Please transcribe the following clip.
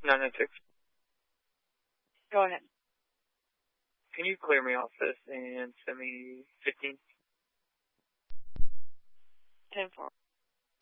996. Go ahead. Can you clear me off this and send me 15? 10-4.